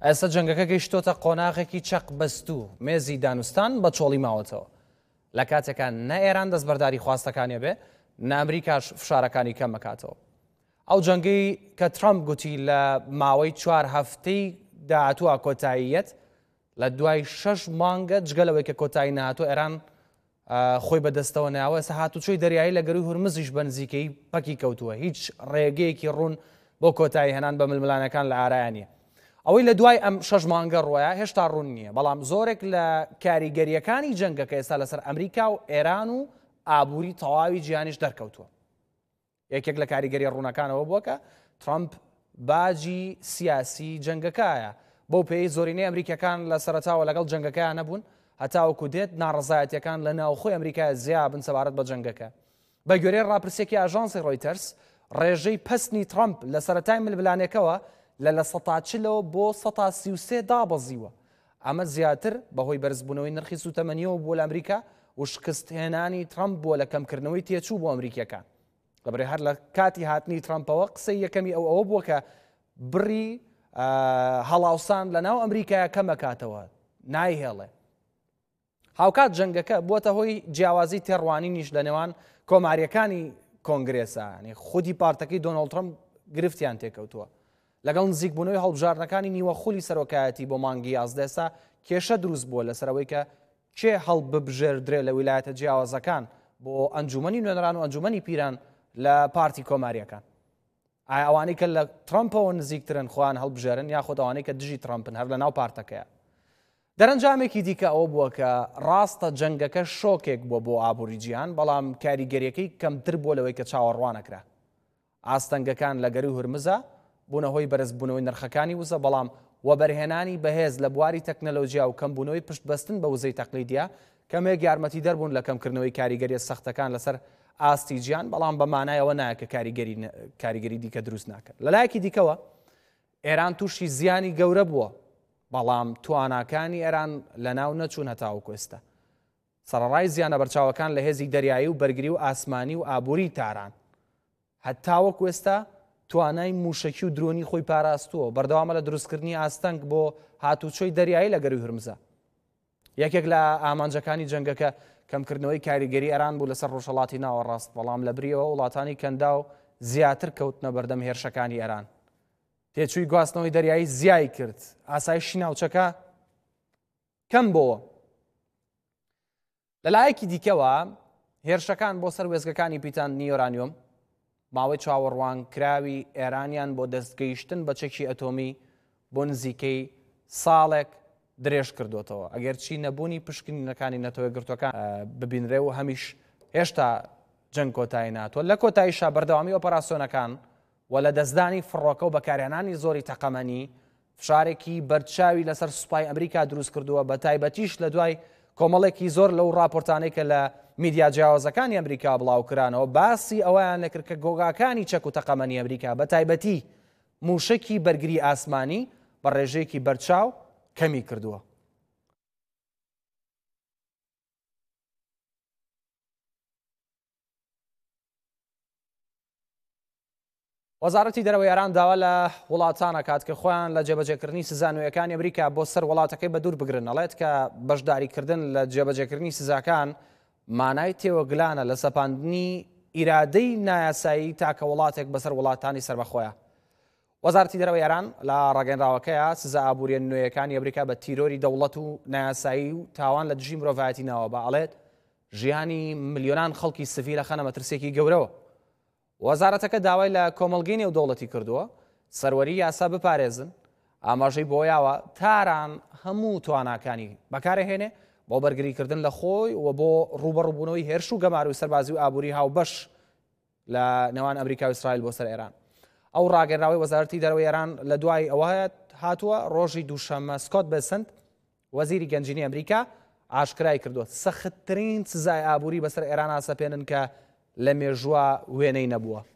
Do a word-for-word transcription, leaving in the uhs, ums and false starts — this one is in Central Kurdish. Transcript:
ئێستا جەنگەکە گەیشتۆتە قۆناغێکی چەق بەستوو مێزی دانوستان بە چۆڵی ماوەتەوە لە کاتێکە نە ئێران دەستبەرداری خواستەکانیە بێ نە ئەمریکاش فشارەکانی کەم بکاتەوە. ئەو جەنگەی کە ترامپ گوتی لە ماوەی چوار هەفتەی داهاتووە کۆتاییەت لە دوای شەش مانگە جگەلەوەی کە کۆتایی نهاتوە ئێران خۆی بەدەستەوە ناوە ئێستا هاتوچۆی دەریایی لە گەروی هورمزیش بە نزیکەی پەکی کەوتووە هیچ ڕێگەیەکی ڕوون بۆ کۆتایی هێنان بە ململانەکان لە ئارایانیە. ئەوەی لە دوای ئەم شەش مانگە ڕۆیە هێشتا ڕوون نییە بەڵام زۆرێک لە کاریگەریەکانی جەنگەکە ئێستا لەسەر ئەمریکا و ئێران و ئابووری تەواوی جیهانیش دەرکەوتووە. یەکێک لە کاریگەری ڕوونەکانەوە بووە کە ترامپ باجی سیاسی جەنگەکایە بۆ پێی زۆرینەی ئەمریکەکان لە سەرەتاوە لەگەڵ جەنگەکەیان نەبوون هەتاوەکو دێت ناڕزایەتیەکان لە ناوخۆی ئەمریکای زیاد بن سەبارەت بە جەنگەکە. بە گوێرەی ڕاپرسێکی ئاژانسی ڕۆیتەرس ڕێژەی پەستنی ترامپ لە سەرەتای ململانێکەوە لە لە سەتا چلەوە بۆ سەتا سی و سێ دابەزیوە. ئەمە زیاتر بەهۆی بەرزبوونەوەی نرخی سوتەمەنیەوە بۆ لە ئەمریکا و شکستهێنانی ترامپ بووە لە کەمکردنەوەی تێچوو بۆ ئەمریکیەکان. لەبەرێ هەر لە کاتی هاتنی ترامپەوە قسەی یەکەمی ئەو ئەوە بووە کە بڕی هەڵاوسان لە ناو ئەمریکایە کەمەکاتەوە نایهێڵێ. هاوکات جەنگەکە بووەتە هۆی جیاوازی تێڕوانینیش لە نێوان کۆماریەکانی کۆنگرێسانی خودی پارتەکەی دۆناڵد ترامپ گرفتیان تێکەوتووە. لەگەڵ نزیکبوونەوەی هەڵبژارنەکانی نیوەخۆلی سەرۆکایەتی بۆ مانگی یازدە کێشە دروست بووە لەسەرەوەی کە چێ هەڵ ببژێردرێ لە ویلایەتە جیاوازەکان بۆ ئەنجومەنی نوێنەران و ئەنجومەنی پیران لە پارتی کۆماریەکان. ئایا ئەوانەی کە لە ترامپەوە نزیکترن خۆیان هەڵبژێرن یاخۆ ئەوانەی کە دژی ترامپن هەر لە ناو پارتەکەیە. دەرەنجامێکی دیکە ئەوە بووە کە ڕاستە جەنگەکە شۆکێک بووە بۆ ئابووری جیهان بەڵام کاریگەریەکەی کەمتر بووە لەوەی کە چاوەڕوانەکرا. ئاستەنگەکان لە گەروی هورمزە بوونەهۆی بەرزبوونەوەی نرخەکانی وزە بەڵام وەبەرهێنانی بەهێز لە بواری تەکنەلۆژیا و کەمبوونەوەی پشتبەستن بە وزەی تەقلیدیە کەمێک یارمەتی دەربوون لە کەمکردنەوەی کاریگەریە سەختەکان لەسەر ئاستی گیان بەڵام بەمانایەوە نایە کە کاریگەری دیکە دروست ناکات. لەلایەکی دیکەوە ئێران تووشی زیانی گەورە بووە بەڵام تواناکانی ئێران لە ناو نەچوون هەتاوەکو ئێستا. سەرەڕای زیانە بەرچاوەکان لە هێزی دەریایی و بەرگری و ئاسمانی و ئابووری تاران هەتاوەکو ئێستا توانای موشکی و درۆنی خۆی پاراستووە بەردەوامە لە دروستکردنی ئاستەنگ بۆ هاتوچۆی دەریایی لە گەروی هورمزە. یەکێک لە ئامانجەکانی جەنگەکە کەمکردنەوەی کاریگەری ئێران بوو لەسەر ڕۆژهەڵاتی ناوەڕاست بەڵام لە بریەوە وڵاتانی کەندا و زیاتر کەوتنە بەردەم هێرشەکانی ئێران. تێچووی گواستنەوەی دەریایی زیای کرد ئاسایشی ناوچەکە کەم بۆوە. لەلایەکی دیکەوە هێرشەکان بۆ سەر وێزگەکانی پیتانی یۆرانیۆم ماوەی چاوەڕوانکراوی ئێرانیان بۆ دەستگەیشتن بە چەکی ئەتۆمی بۆ نزیکەی ساڵێک درێژ کردوێتەوە. ئەگەر چی نەبوونی پشکنینەکانی نەتەوەی گرتوەکان ببینرێ و هەمیش هێشتا جەنگ کۆتایی ناتوە لە کۆتاییشا بەردەوامی ئۆپەراسیۆنەکان و لە دەستدانی فڕۆکە و بەکارهێنانی زۆری تەقەمەنی فشارێکی بەرچاوی لەسەر سوپای ئەمریکا دروست کردووە بە تایبەتیش لە دوای کۆمەڵێکی زۆر لەو ڕاپۆرتانەی کە لە میدیا جیاوازەکانی ئەمریکا بڵاوکرانەوە باسی ئەویان نەکرد کە گۆگاکانی چەک و تەقەمەنی ئەمریکا بە تایبەتی موشکی بەرگری ئاسمانی بە ڕێژەیەکی بەرچاو کەمی کردووە. وەزارەتی دەرەوەی ئێران داوا لە وڵاتانە کات کە خۆیان لە جێبەجێکردنی سزانویەکانی ئەمریکا بۆ سەر وڵاتەکەی بە دوور بگرن. ئەڵێت کە بەشداریکردن لە جێبەجێکردنی سزاکان مانای تێوەگلانە لە سەپاندنی ئیرادەی نایاسایی تاکە وڵاتێک بەسەر وڵاتانی سربەخۆیە. وەزارەتی دەرەوەی ئێران لە ڕاگەنراوەکەیە سزا ئابووریە نوێیەکانی ئەمریکا بە تیرۆری دەوڵەت و نایاسایی و تاوان لە دژی مرۆڤایەتی ناوە بە ئەڵێت ژیانی ملیۆنان خەڵکی سڤیلە خەنە مەترسێکی گەورەوە. وەزارەتەکە داوای لە کۆمەڵگەی نێودەوڵەتی کردووە سەروەری یاسا بپارێزن ئاماژەی بۆیاوە تاران هەموو تواناکانی بەکارهێنێ بۆ بەرگریکردن لە خۆی و بۆ ڕوبەڕووبوونەوەی هێرش و گەمار و سەربازی و ئابووری هاوبەش لە نێوان ئەمریکا و ئیسرائیل بۆ سەر ئێران. ئەو ڕاگەنراوی وەزارەتی دەرەوەی ئێران لە دوای ئەوە هاتووە ڕۆژی دووشەممە سکۆت بێسنت وەزیری گەنجینی ئەمریکا ئاشکرای کردووە سەختترین سزای ئابووری بەسەر ئێران ئاسەپێنن کە لە مێژووە وێنەی نەبووە.